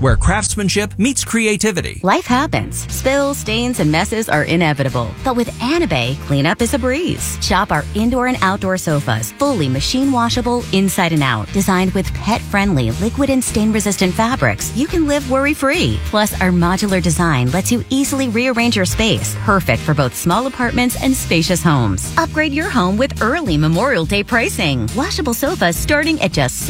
where craftsmanship meets creativity. Life happens. Spills, stains, and messes are inevitable. But with Anabay, cleanup is a breeze. Shop our indoor and outdoor sofas, fully machine washable inside and out. Designed with pet-friendly, liquid and stain-resistant fabrics, you can live worry-free. Plus, our modular design lets you easily rearrange your space. Perfect for both small apartments and spacious homes. Upgrade your home with early Memorial Day pricing. Washable sofas starting at just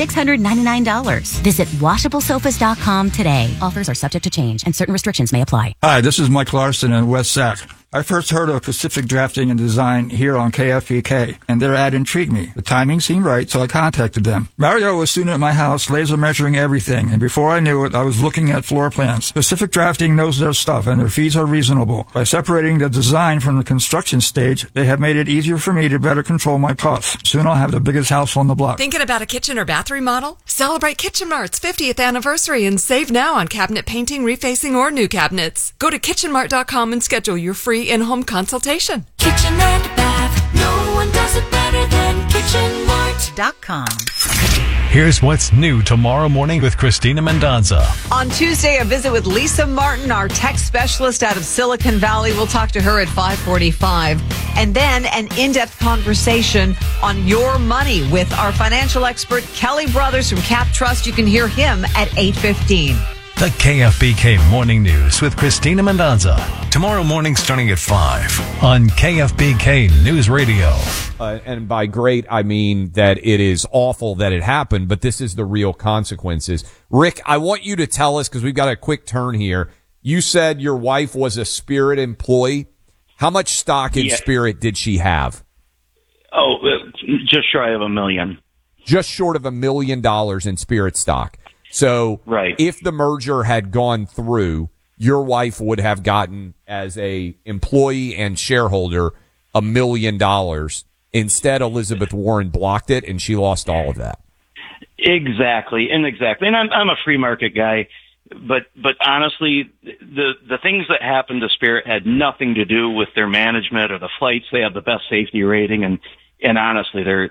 $699. Visit washablesofas.com today. Offers are subject to change and certain restrictions may apply. Hi, this is Mike Larson in West Sac. I first heard of Pacific Drafting and Design here on KFBK, and their ad intrigued me. The timing seemed right, so I contacted them. Mario was soon at my house, laser measuring everything, and before I knew it, I was looking at floor plans. Pacific Drafting knows their stuff, and their fees are reasonable. By separating the design from the construction stage, they have made it easier for me to better control my costs. Soon I'll have the biggest house on the block. Thinking about a kitchen or bath remodel? Celebrate Kitchen Mart's 50th anniversary and save now on cabinet painting, refacing, or new cabinets. Go to kitchenmart.com and schedule your free in-home consultation. Kitchen and bath, no one does it better than kitchenmart.com. Here's what's new tomorrow morning with Christina Mendonza. On Tuesday, a visit with Lisa Martin, our tech specialist out of Silicon Valley. We'll talk to her at 5:45. And then an in-depth conversation on your money with our financial expert, Kelly Brothers from Cap Trust. You can hear him at 8:15. The KFBK Morning News with Christina Mendonza. Tomorrow morning starting at 5 on KFBK News Radio. And by great, I mean that it is awful that it happened, but this is the real consequences. Rick, I want you to tell us, because we've got a quick turn here. You said your wife was a Spirit employee. How much stock in Spirit did she have? Oh, just shy of $1 million. Just short of $1 million in Spirit stock. So right. If the merger had gone through, your wife would have gotten, as a employee and shareholder, $1 million. Instead, Elizabeth Warren blocked it, and she lost all of that. Exactly. And I'm a free market guy, but honestly, the things that happened to Spirit had nothing to do with their management or the flights. They have the best safety rating, and honestly, they're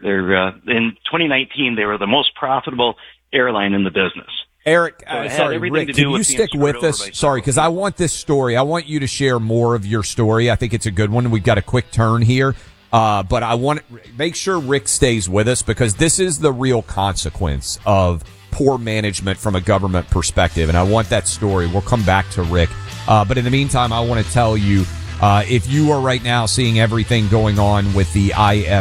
in 2019 they were the most profitable airline in the business. Eric, sorry, Rick, can you stick with us? Sorry, because I want this story. I want you to share more of your story. I think it's a good one. We've got a quick turn here. But I want to make sure Rick stays with us, because this is the real consequence of poor management from a government perspective. And I want that story. We'll come back to Rick. But in the meantime, I want to tell you, if you are right now seeing everything going on with the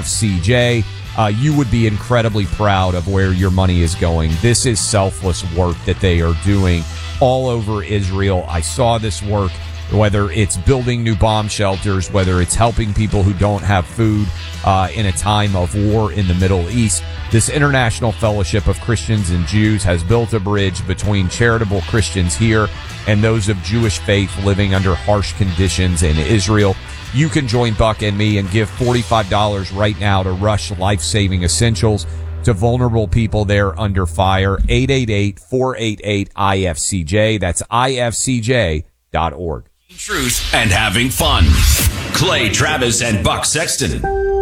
IFCJ, you would be incredibly proud of where your money is going. This is selfless work that they are doing all over Israel. I saw this work, whether it's building new bomb shelters, whether it's helping people who don't have food in a time of war in the Middle East. This International Fellowship of Christians and Jews has built a bridge between charitable Christians here and those of Jewish faith living under harsh conditions in Israel. You can join Buck and me and give $45 right now to Rush Life-Saving Essentials to vulnerable people there under fire. 888-488-IFCJ. That's IFCJ.org. Truth and having fun. Clay Travis and Buck Sexton.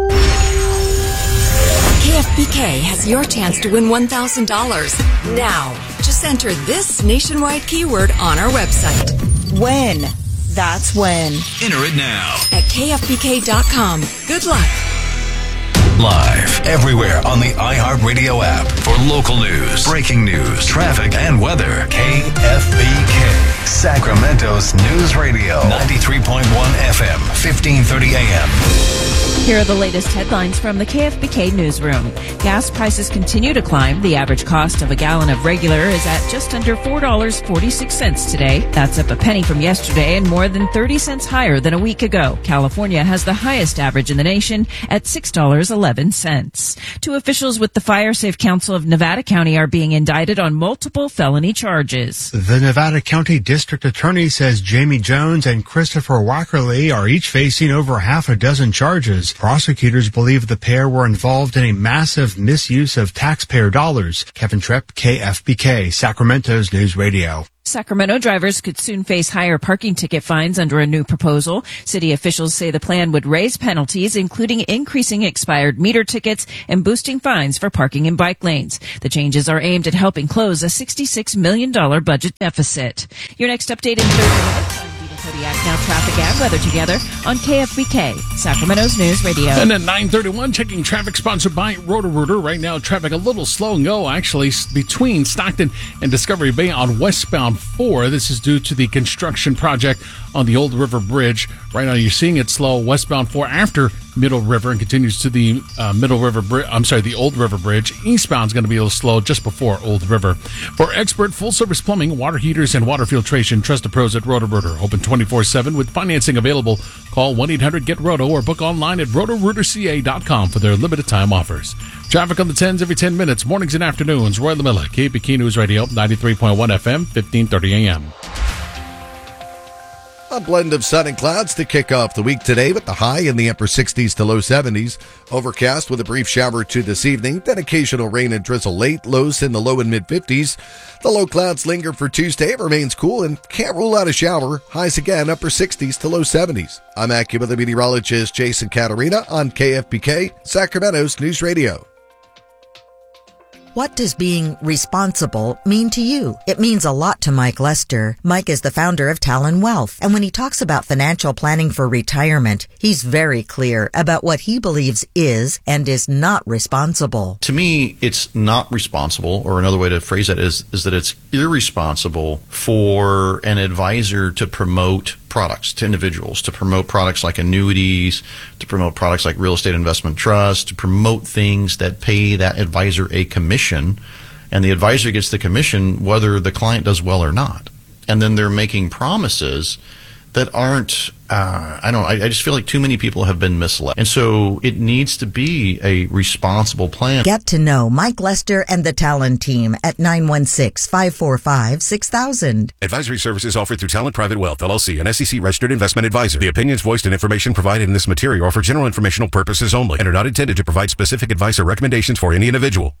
KFBK has your chance to win $1,000. Now, just enter this nationwide keyword on our website. When. That's when. Enter it now at KFBK.com. Good luck. Live everywhere on the iHeartRadio app for local news, breaking news, traffic, and weather. KFBK, Sacramento's News Radio, 93.1 FM, 1530 AM. Here are the latest headlines from the KFBK newsroom. Gas prices continue to climb. The average cost of a gallon of regular is at just under $4.46 today. That's up a penny from yesterday and more than 30 cents higher than a week ago. California has the highest average in the nation at $6.11. Two officials with the Fire Safe Council of Nevada County are being indicted on multiple felony charges. The Nevada County District Attorney says Jamie Jones and Christopher Wackerly are each facing over half a dozen charges. Prosecutors believe the pair were involved in a massive misuse of taxpayer dollars. Kevin Tripp, KFBK, Sacramento's News Radio. Sacramento drivers could soon face higher parking ticket fines under a new proposal. City officials say the plan would raise penalties, including increasing expired meter tickets and boosting fines for parking in bike lanes. The changes are aimed at helping close a $66 million budget deficit. Your next update in 30 minutes. Kodiak, now traffic and weather together on KFBK, Sacramento's News Radio. And at 9:31, checking traffic sponsored by Roto-Rooter. Right now, traffic a little slow and go, actually, between Stockton and Discovery Bay on westbound 4. This is due to the construction project on the Old River Bridge. Right now, you're seeing it slow westbound 4 after Middle River and continues to the the Old River Bridge. Eastbound is going to be a little slow just before Old River. For expert full-service plumbing, water heaters, and water filtration, trust the pros at Roto-Rooter. Open 24/7 with financing available. Call 1-800-GET-ROTO or book online at rotorooterca.com for their limited-time offers. Traffic on the 10s every 10 minutes, mornings and afternoons. Roy LaMilla, KFBK News Radio, 93.1 FM, 1530 AM. A blend of sun and clouds to kick off the week today with the high in the upper 60s to low 70s. Overcast with a brief shower to this evening, then occasional rain and drizzle late, lows in the low and mid 50s. The low clouds linger for Tuesday. It remains cool and can't rule out a shower. Highs again, upper 60s to low 70s. I'm AccuWeather meteorologist Jason Caterina on KFBK, Sacramento's News Radio. What does being responsible mean to you? It means a lot to Mike Lester. Mike is the founder of Talon Wealth, and when he talks about financial planning for retirement, he's very clear about what he believes is and is not responsible. To me, it's not responsible, or another way to phrase that is that it's irresponsible for an advisor to promote products to individuals, to promote products like annuities, to promote products like real estate investment trusts, to promote things that pay that advisor a commission, and the advisor gets the commission whether the client does well or not. And then they're making promises that aren't, I just feel like too many people have been misled. And so it needs to be a responsible plan. Get to know Mike Lester and the Talon team at 916-545-6000. Advisory services offered through Talon Private Wealth, LLC, an SEC-registered investment advisor. The opinions voiced and information provided in this material are for general informational purposes only and are not intended to provide specific advice or recommendations for any individual.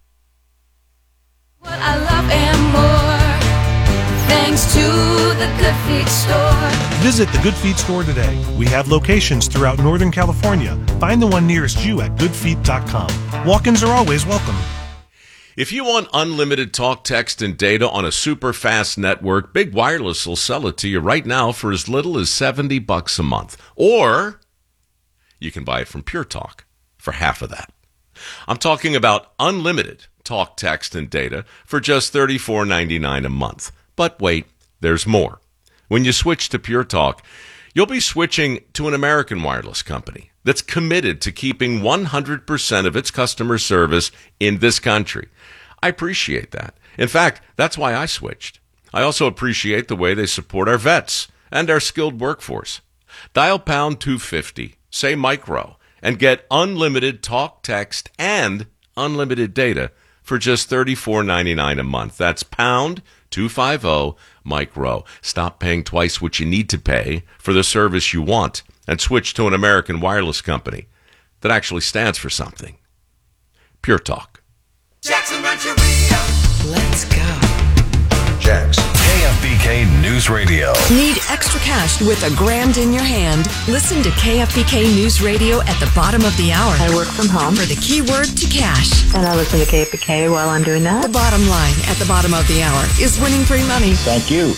What I love and more, thanks to the Good Feet Store. Visit the Good Feet Store today. We have locations throughout Northern California. Find the one nearest you at goodfeet.com. Walk-ins are always welcome. If you want unlimited talk, text, and data on a super fast network, Big Wireless will sell it to you right now for as little as $70 a month. Or you can buy it from Pure Talk for half of that. I'm talking about unlimited talk, text, and data for just $34.99 a month. But wait, there's more. When you switch to Pure Talk, you'll be switching to an American wireless company that's committed to keeping 100% of its customer service in this country. I appreciate that. In fact, that's why I switched. I also appreciate the way they support our vets and our skilled workforce. Dial pound 250, say micro, and get unlimited talk, text, and unlimited data for just $34.99 a month. That's pound 250 micro. Stop paying twice what you need to pay for the service you want and switch to an American wireless company that actually stands for something. Pure Talk. Jackson Rancheria. Let's go. Jax. KFBK News Radio. Need extra cash with $1,000 in your hand? Listen to KFBK News Radio at the bottom of the hour. I work from home. For the keyword to cash. And I listen to KFBK while I'm doing that. The bottom line at the bottom of the hour is winning free money. Thank you.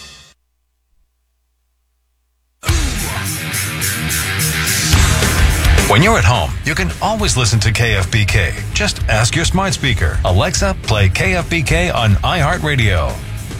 When you're at home, you can always listen to KFBK. Just ask your smart speaker, Alexa, play KFBK on iHeartRadio.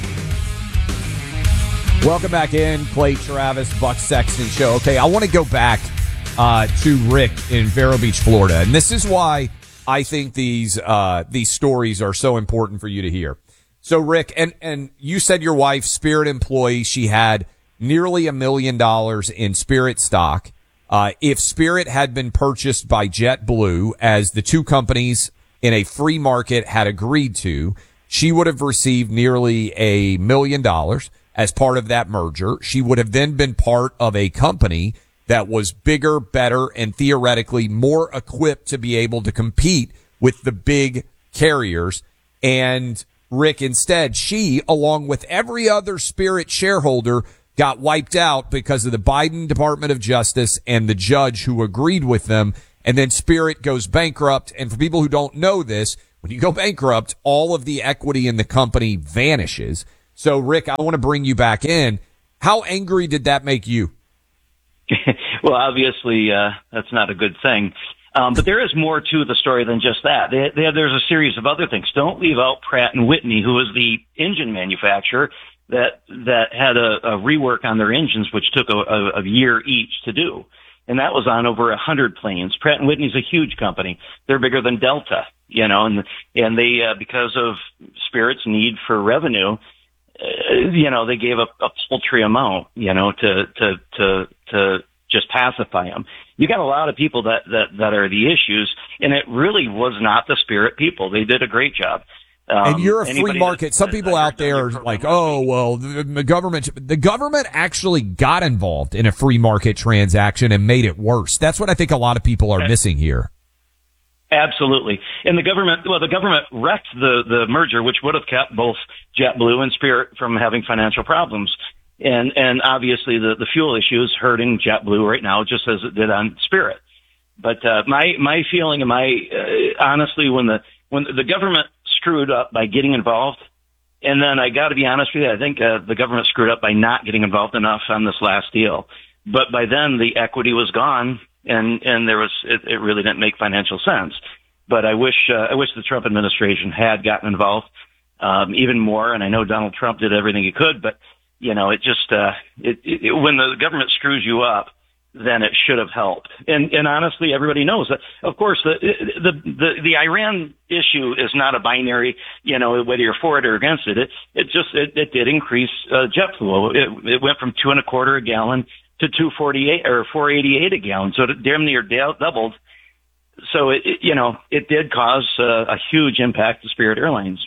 Welcome back in. Clay Travis, Buck Sexton Show. Okay, I want to go back to Rick in Vero Beach, Florida. And this is why I think these stories are so important for you to hear. So, Rick, and you said your wife, Spirit employee, she had nearly $1 million in Spirit stock. If Spirit had been purchased by JetBlue, as the two companies in a free market had agreed to, she would have received nearly $1 million as part of that merger. She would have then been part of a company that was bigger, better, and theoretically more equipped to be able to compete with the big carriers. And Rick, instead, she, along with every other Spirit shareholder, got wiped out because of the Biden Department of Justice and the judge who agreed with them. And then Spirit goes bankrupt. And for people who don't know this, when you go bankrupt, all of the equity in the company vanishes. So, Rick, I want to bring you back in. How angry did that make you? Well, obviously, that's not a good thing. But there is more to the story than just that. There's a series of other things. Don't leave out Pratt & Whitney, who was the engine manufacturer that had a rework on their engines, which took a year each to do. And that was on over 100 planes. Pratt & Whitney's a huge company. They're bigger than Delta, and they, because of Spirit's need for revenue, they gave a paltry amount, to just pacify them. You got a lot of people that are the issues, and it really was not the Spirit people. They did a great job. And you're a free market. Some people out there are like, oh, well, the government actually got involved in a free market transaction and made it worse. That's what I think a lot of people are missing here. Absolutely. And the government wrecked the merger, which would have kept both JetBlue and Spirit from having financial problems. And obviously the fuel issue is hurting JetBlue right now, just as it did on Spirit. But, my feeling and honestly, when the government screwed up by getting involved, and then I got to be honest with you, I think, the government screwed up by not getting involved enough on this last deal. But by then the equity was gone, and it really didn't make financial sense. But I wish the Trump administration had gotten involved, even more. And I know Donald Trump did everything he could, but it just, when the government screws you up, then it should have helped. And honestly, everybody knows that. Of course, the Iran issue is not a binary, whether you're for it or against it. It did increase jet fuel. It went from 2.25 a gallon to 2.48 or 4.88 a gallon. So it damn near doubled. So it did cause a huge impact to Spirit Airlines.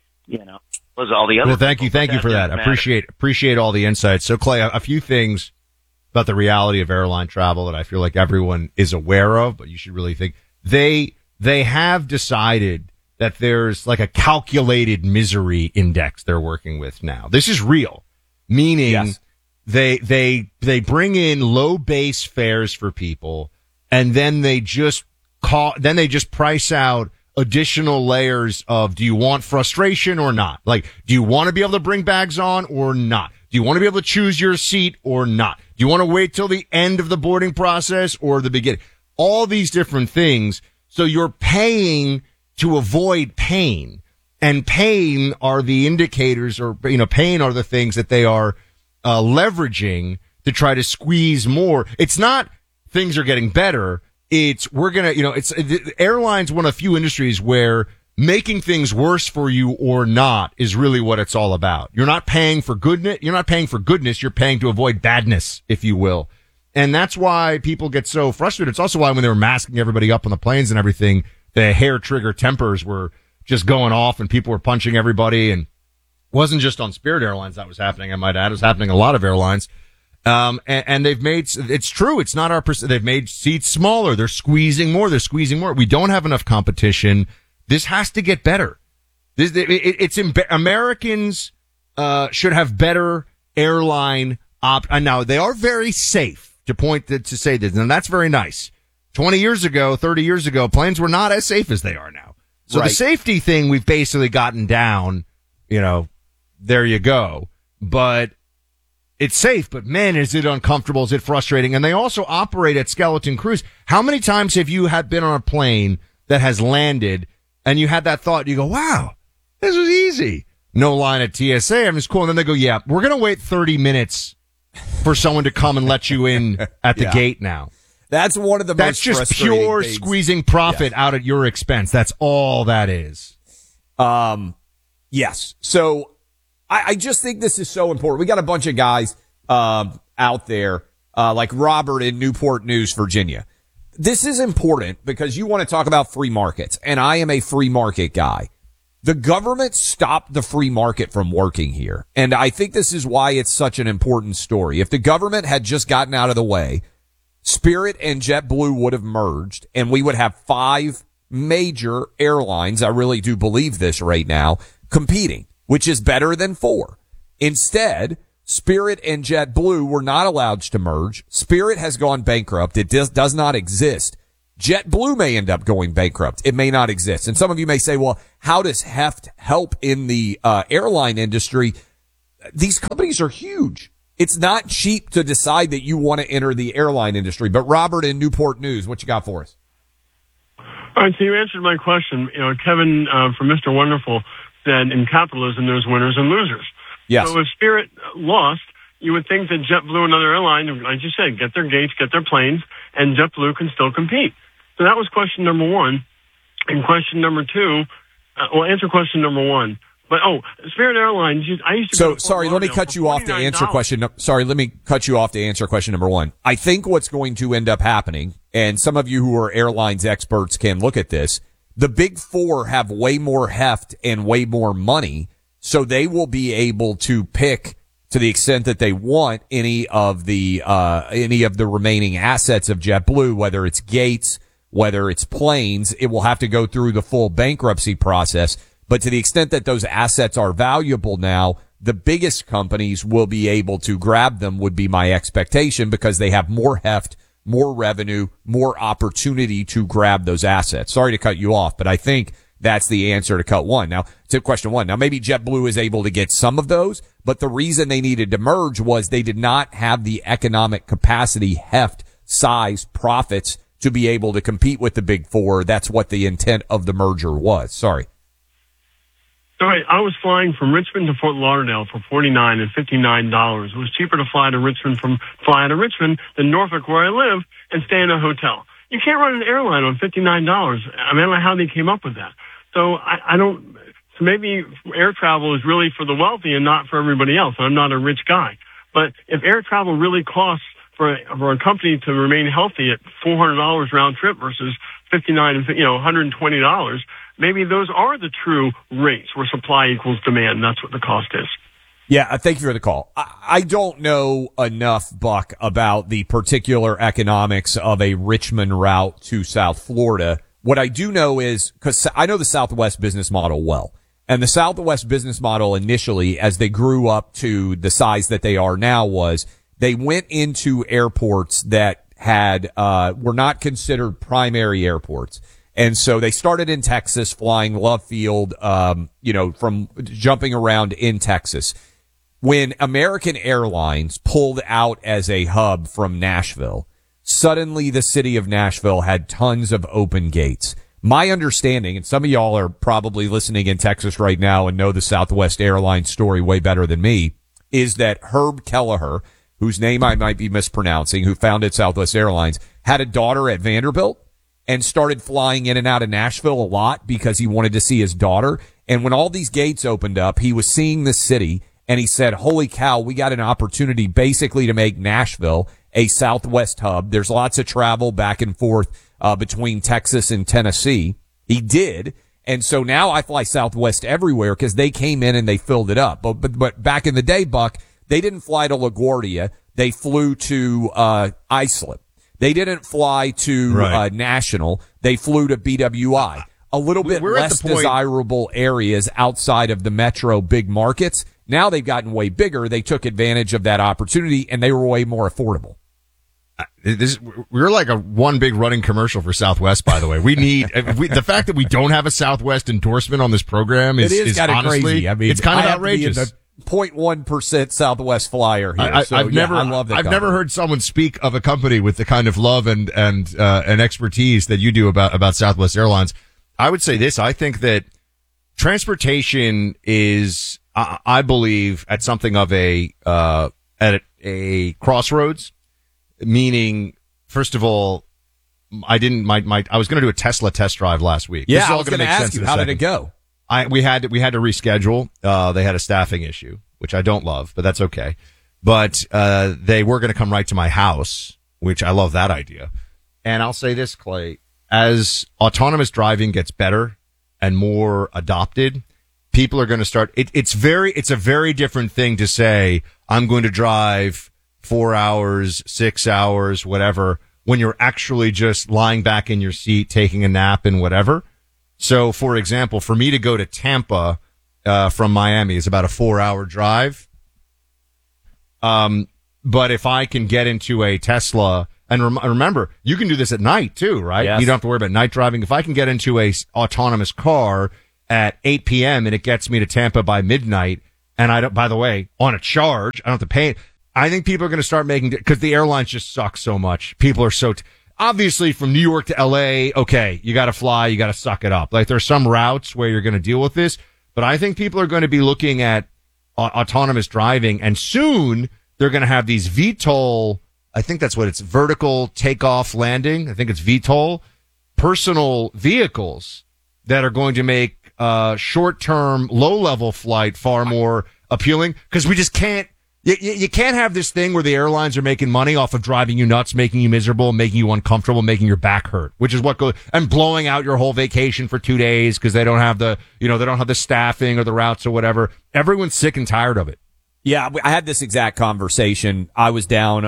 Was all the other. Well, thank you for that. Appreciate all the insights. So, Clay, a few things about the reality of airline travel that I feel like everyone is aware of, but you should really think. They have decided that there's like a calculated misery index they're working with now. This is real, meaning yes. They bring in low base fares for people, and then they just price out additional layers of, do you want frustration or not? Like, do you want to be able to bring bags on or not? Do you want to be able to choose your seat or not? Do you want to wait till the end of the boarding process or the beginning? All these different things. So you're paying to avoid pain, and pain are the indicators, or, pain are the things that they are leveraging to try to squeeze more. It's not things are getting better. It's airlines, one of the few industries where making things worse for you or not is really what it's all about. You're not paying for goodness. You're paying to avoid badness, if you will. And that's why people get so frustrated. It's also why when they were masking everybody up on the planes and everything, the hair trigger tempers were just going off and people were punching everybody. And it wasn't just on Spirit Airlines that was happening, I might add. It was happening a lot of airlines. And they've made, it's true, it's not our they've made seats smaller. They're squeezing more. We don't have enough competition. This has to get better. Americans, should have better airline now they are very safe to say this, and that's very nice. 20 years ago, 30 years ago, planes were not as safe as they are now. So right. The safety thing we've basically gotten down, there you go. But it's safe, but man, is it uncomfortable? Is it frustrating? And they also operate at skeleton crews. How many times have you been on a plane that has landed and you had that thought, you go, wow, this was easy. No line at TSA. I'm just cool. And then they go, yeah, we're going to wait 30 minutes for someone to come and let you in at the gate now. That's one of the most frustrating things. That's just pure squeezing profit out at your expense. That's all that is. Yes. So I just think this is so important. We got a bunch of guys out there like Robert in Newport News, Virginia. This is important because you want to talk about free markets, and I am a free market guy. The government stopped the free market from working here, and I think this is why it's such an important story. If the government had just gotten out of the way, Spirit and JetBlue would have merged, and we would have 5 major airlines, I really do believe this right now, competing, which is better than 4. Instead, Spirit and JetBlue were not allowed to merge. Spirit has gone bankrupt. It does not exist. JetBlue may end up going bankrupt. It may not exist. And some of you may say, well, how does heft help in the airline industry? These companies are huge. It's not cheap to decide that you want to enter the airline industry. But Robert in Newport News, what you got for us? All right, so you answered my question. Kevin from Mr. Wonderful said in capitalism there's winners and losers. Yes. So if Spirit lost, you would think that JetBlue and other airlines, like you said, get their gates, get their planes, and JetBlue can still compete. So that was question number 1. And question number 2, answer question number 1. But, Spirit Airlines, I used to So, sorry, let me cut you off to answer question. Sorry, let me cut you off to answer question number 1. I think what's going to end up happening, and some of you who are airlines experts can look at this, the big 4 have way more heft and way more money, so they will be able to pick, to the extent that they want, any of the remaining assets of JetBlue, whether it's gates, whether it's planes. It will have to go through the full bankruptcy process. But to the extent that those assets are valuable now, the biggest companies will be able to grab them, would be my expectation, because they have more heft, more revenue, more opportunity to grab those assets. Sorry to cut you off, but I think that's the answer to question 1. Now, maybe JetBlue is able to get some of those, but the reason they needed to merge was they did not have the economic capacity, heft, size, profits to be able to compete with the big 4. That's what the intent of the merger was. Sorry. All right, I was flying from Richmond to Fort Lauderdale for $49 and $59. It was cheaper to fly out of Richmond than Norfolk, where I live, and stay in a hotel. You can't run an airline on $59. I don't know how they came up with that. So so maybe air travel is really for the wealthy and not for everybody else. I'm not a rich guy. But if air travel really costs for a company to remain healthy at $400 round trip versus $59 and $120, maybe those are the true rates where supply equals demand. That's what the cost is. Yeah, thank you for the call. I don't know enough, Buck, about the particular economics of a Richmond route to South Florida. What I do know is, because I know the Southwest business model well, and the Southwest business model initially, as they grew up to the size that they are now, was they went into airports that were not considered primary airports. And so they started in Texas, flying Love Field, from jumping around in Texas. When American Airlines pulled out as a hub from Nashville, suddenly the city of Nashville had tons of open gates. My understanding, and some of y'all are probably listening in Texas right now and know the Southwest Airlines story way better than me, is that Herb Kelleher, whose name I might be mispronouncing, who founded Southwest Airlines, had a daughter at Vanderbilt and started flying in and out of Nashville a lot because he wanted to see his daughter. And when all these gates opened up, he was seeing the city, and he said, holy cow, we got an opportunity basically to make Nashville a Southwest hub. There's lots of travel back and forth between Texas and Tennessee. He did. And so now I fly Southwest everywhere because they came in and they filled it up. But back in the day, Buck, they didn't fly to LaGuardia. They flew to Islip. They didn't fly to National. They flew to BWI. A little bit less desirable areas outside of the metro big markets. Now they've gotten way bigger. They took advantage of that opportunity, and they were way more affordable. We're like a one big running commercial for Southwest, by the way. We need the fact that we don't have a Southwest endorsement on this program is kind of honestly crazy. I mean, it's kind of outrageous. 0.1% Southwest flyer here. I love that. I've never heard someone speak of a company with the kind of love and expertise that you do about Southwest Airlines. I would say this. I think that transportation is, I believe, at something of at a crossroads. Meaning, first of all, I was going to do a Tesla test drive last week. Yeah, I was going to ask you, how did it go? We had to reschedule. They had a staffing issue, which I don't love, but that's okay. But they were going to come right to my house, which I love that idea. And I'll say this, Clay, as autonomous driving gets better and more adopted, people are going to start. It's a very different thing to say, I'm going to drive 4 hours, 6 hours, whatever, when you're actually just lying back in your seat, taking a nap and whatever. So, for example, for me to go to Tampa from Miami. It's about a 4-hour drive. But if I can get into a Tesla, and remember, you can do this at night too, right? Yes. You don't have to worry about night driving. If I can get into a autonomous car at 8 p.m. and it gets me to Tampa by midnight, and I don't, by the way, on a charge, I don't have to pay. I think people are going to start making, because the airlines just suck so much. People are so, obviously from New York to LA, okay, you got to fly, you got to suck it up. Like there's some routes where you're going to deal with this, but I think people are going to be looking at autonomous driving, and soon they're going to have these VTOL, I think that's what it's, vertical takeoff landing. I think it's VTOL, personal vehicles that are going to make short-term, low-level flight far more appealing, because we just can't, you can't have this thing where the airlines are making money off of driving you nuts, making you miserable, making you uncomfortable, making your back hurt, which is what goes, and blowing out your whole vacation for 2 days because they don't have the, they don't have the staffing or the routes or whatever. Everyone's sick and tired of it. Yeah, I had this exact conversation. I was down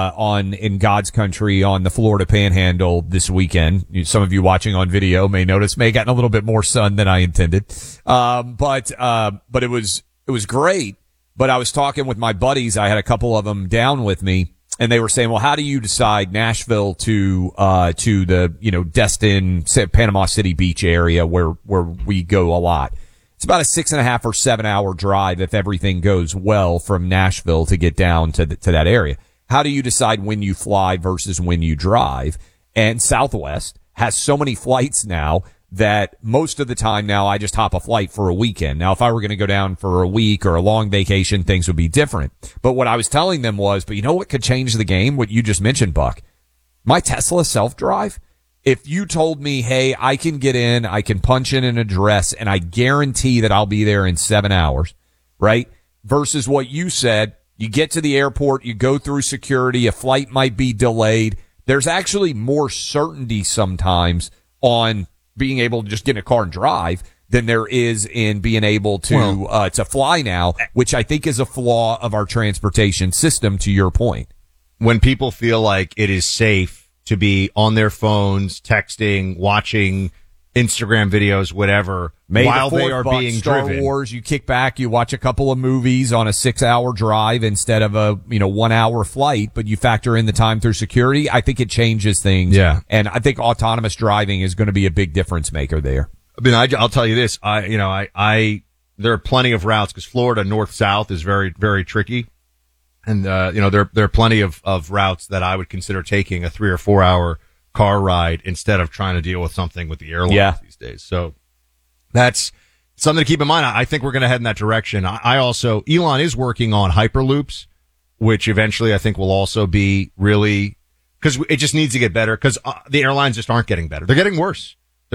in God's country on the Florida Panhandle this weekend. Some of you watching on video may notice may have gotten a little bit more sun than I intended. But it was great. But I was talking with my buddies. I had a couple of them down with me, and they were saying, "Well, how do you decide Nashville to the Destin, Panama City Beach area where we go a lot?" It's about a 6.5 or 7 hour drive if everything goes well from Nashville to get down to that area. How do you decide when you fly versus when you drive? And Southwest has so many flights now that most of the time now I just hop a flight for a weekend. Now, if I were going to go down for a week or a long vacation, things would be different. But what I was telling them was, but you know what could change the game? What you just mentioned, Buck. My Tesla self-drive. If you told me, hey, I can get in, I can punch in an address, and I guarantee that I'll be there in 7 hours, right? Versus what you said, you get to the airport, you go through security, a flight might be delayed. There's actually more certainty sometimes on being able to just get in a car and drive than there is in being able to fly now, which I think is a flaw of our transportation system, to your point. When people feel like it is safe to be on their phones, texting, watching Instagram videos, whatever, while they are being Star driven. Wars, you kick back, you watch a couple of movies on a 6 hour drive instead of a 1 hour flight, but you factor in the time through security. I think it changes things. Yeah. And I think autonomous driving is going to be a big difference maker there. I mean, I'll tell you this. There are plenty of routes because Florida north-south is very, very tricky. And, there are plenty of routes that I would consider taking a 3 or 4 hour car ride instead of trying to deal with something with the airlines these days. So that's something to keep in mind. I think we're going to head in that direction. Elon is working on Hyperloops, which eventually I think will also be really, because it just needs to get better because the airlines just aren't getting better. They're getting worse.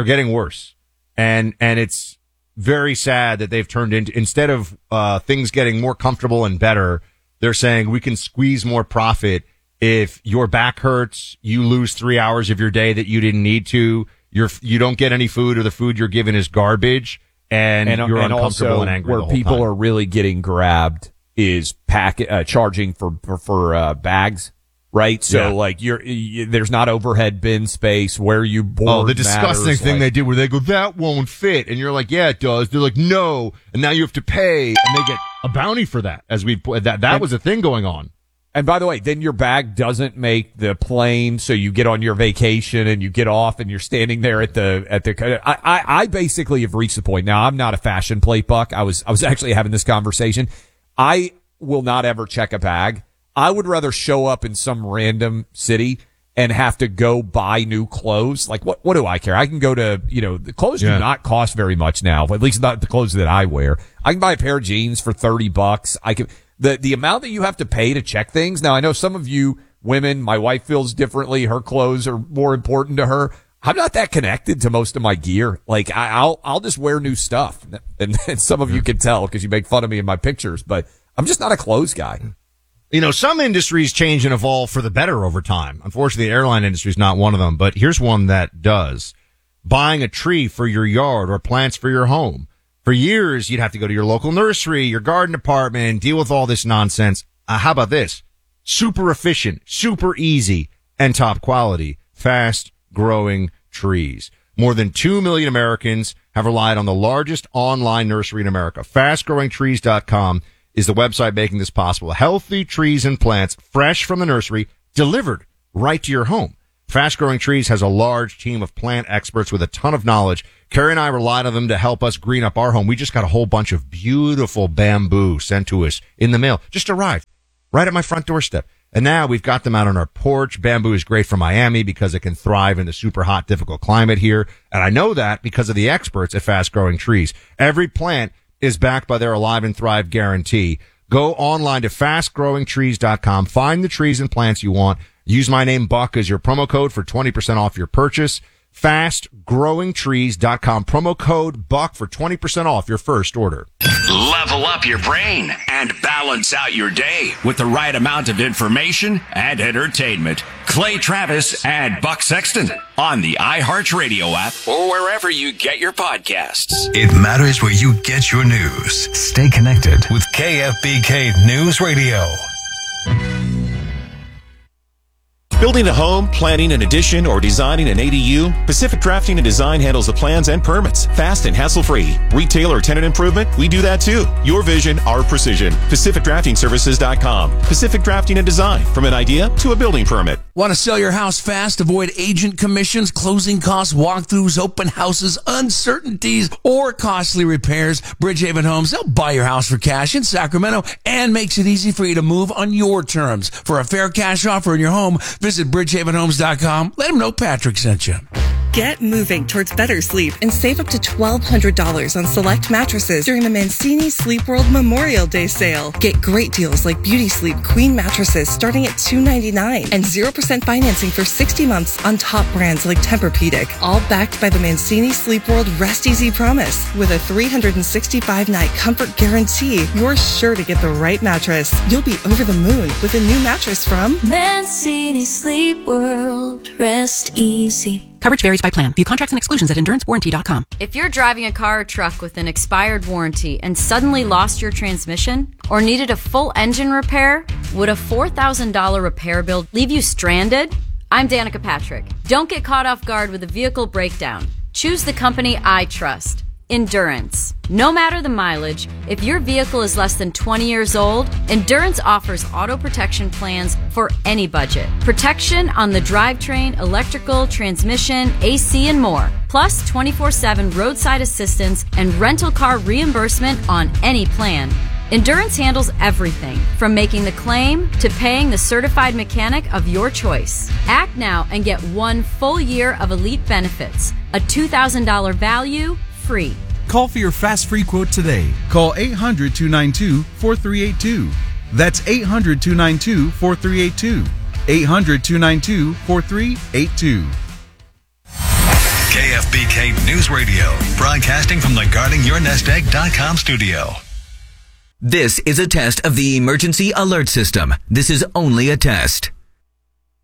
And it's very sad that they've turned into, instead of things getting more comfortable and better, they're saying we can squeeze more profit. If your back hurts, you lose 3 hours of your day that you didn't need to. You don't get any food, or the food you're given is garbage, and you're uncomfortable and angry. Where people are really getting grabbed is charging for bags, right? So there's not overhead bin space where you board. Oh, the disgusting thing they did where they go, that won't fit, and you're like, yeah, it does. They're like, no, and now you have to pay, and they get a bounty for that. That was a thing going on. And by the way, then your bag doesn't make the plane, so you get on your vacation and you get off and you're standing there at the. I basically have reached the point now. I'm not a fashion plate, Buck. I was actually having this conversation. I will not ever check a bag. I would rather show up in some random city and have to go buy new clothes. Like what do I care? I can go to, the clothes do not cost very much now, at least not the clothes that I wear. I can buy a pair of jeans for $30. I can. The amount that you have to pay to check things. Now, I know some of you women, my wife feels differently. Her clothes are more important to her. I'm not that connected to most of my gear. Like I'll just wear new stuff. And some of you can tell because you make fun of me in my pictures, but I'm just not a clothes guy. Some industries change and evolve for the better over time. Unfortunately, the airline industry is not one of them, but here's one that does. Buying a tree for your yard or plants for your home. For years, you'd have to go to your local nursery, your garden department, deal with all this nonsense. How about this? Super efficient, super easy, and top quality, fast growing trees. More than 2 million Americans have relied on the largest online nursery in America. FastGrowingTrees.com is the website making this possible. Healthy trees and plants, fresh from the nursery, delivered right to your home. Fast Growing Trees has a large team of plant experts with a ton of knowledge. Carrie and I relied on them to help us green up our home. We just got a whole bunch of beautiful bamboo sent to us in the mail. Just arrived right at my front doorstep. And now we've got them out on our porch. Bamboo is great for Miami because it can thrive in the super hot, difficult climate here. And I know that because of the experts at Fast Growing Trees. Every plant is backed by their Alive and Thrive guarantee. Go online to fastgrowingtrees.com. Find the trees and plants you want. Use my name, Buck, as your promo code for 20% off your purchase. FastGrowingTrees.com. Promo code Buck for 20% off your first order. Level up your brain and balance out your day with the right amount of information and entertainment. Clay Travis and Buck Sexton on the iHeartRadio app or wherever you get your podcasts. It matters where you get your news. Stay connected with KFBK News Radio. Building a home, planning an addition, or designing an ADU? Pacific Drafting and Design handles the plans and permits. Fast and hassle-free. Retail or tenant improvement? We do that too. Your vision, our precision. PacificDraftingServices.com. Pacific Drafting and Design. From an idea to a building permit. Want to sell your house fast? Avoid agent commissions, closing costs, walkthroughs, open houses, uncertainties, or costly repairs. Bridgehaven Homes, they'll buy your house for cash in Sacramento and makes it easy for you to move on your terms. For a fair cash offer in your home, visit BridgehavenHomes.com. Let them know Patrick sent you. Get moving towards better sleep and save up to $1,200 on select mattresses during the Mancini Sleep World Memorial Day sale. Get great deals like Beauty Sleep Queen mattresses starting at $299 and 0% financing for 60 months on top brands like Tempur-Pedic. All backed by the Mancini Sleep World Rest Easy Promise. With a 365-night comfort guarantee, you're sure to get the right mattress. You'll be over the moon with a new mattress from Mancini Sleep World. Rest easy. Coverage varies by plan. View contracts and exclusions at endurancewarranty.com. If you're driving a car or truck with an expired warranty and suddenly lost your transmission or needed a full engine repair, would a $4,000 repair bill leave you stranded? I'm Danica Patrick. Don't get caught off guard with a vehicle breakdown. Choose the company I trust. Endurance. No matter the mileage, if your vehicle is less than 20 years old, Endurance offers auto protection plans for any budget. Protection on the drivetrain, electrical, transmission, AC, and more. Plus 24/7 roadside assistance and rental car reimbursement on any plan. Endurance handles everything from making the claim to paying the certified mechanic of your choice. Act now and get 1 full year of elite benefits. A $2,000 value, free. Call for your fast free quote today. Call 800-292-4382. That's 800-292-4382. 800-292-4382. KFBK News Radio, broadcasting from the GuardingYourNestEgg.com studio. This is a test of the emergency alert system. This is only a test.